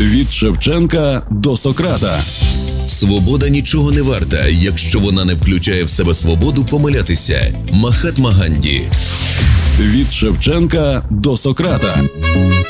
Від Шевченка до Сократа. Свобода нічого не варта, якщо вона не включає в себе свободу помилятися. Махатма Ганді. Від Шевченка до Сократа.